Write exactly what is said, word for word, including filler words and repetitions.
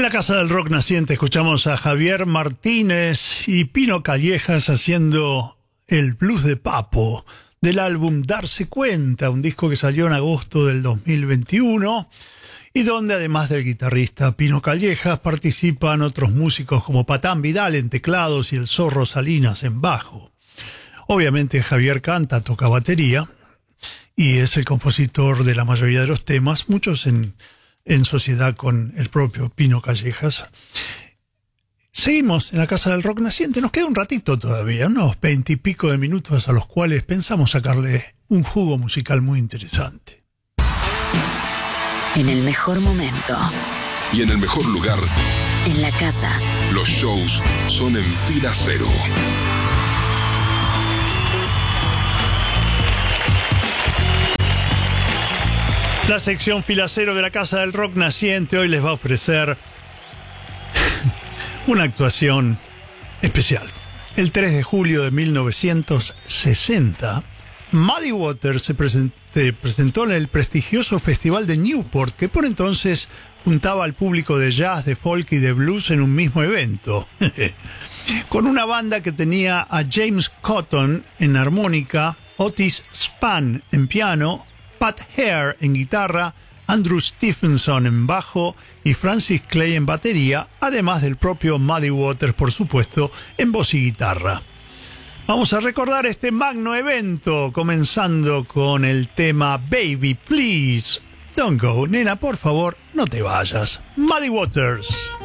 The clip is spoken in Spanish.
En la Casa del Rock Naciente escuchamos a Javier Martínez y Pino Callejas haciendo el blues de Papo del álbum Darse Cuenta, un disco que salió en agosto del dos mil veintiuno y donde además del guitarrista Pino Callejas participan otros músicos como Patán Vidal en teclados y el Zorro Salinas en bajo. Obviamente Javier canta, toca batería y es el compositor de la mayoría de los temas, muchos en en sociedad con el propio Pino Callejas. Seguimos en la Casa del Rock Naciente. Nos queda un ratito todavía, unos veintipico de minutos a los cuales pensamos sacarle un jugo musical muy interesante. En el mejor momento. Y en el mejor lugar. En la casa. Los shows son en Fila Cero. La sección Fila Cero de la Casa del Rock Naciente hoy les va a ofrecer una actuación especial. El tres de julio de mil novecientos sesenta, Muddy Waters se presente, presentó en el prestigioso Festival de Newport, que por entonces juntaba al público de jazz, de folk y de blues en un mismo evento. Con una banda que tenía a James Cotton en armónica, Otis Spann en piano, Pat Hare en guitarra, Andrew Stephenson en bajo y Francis Clay en batería, además del propio Muddy Waters, por supuesto, en voz y guitarra. Vamos a recordar este magno evento, comenzando con el tema Baby Please Don't Go. Nena, por favor, no te vayas. Muddy Waters.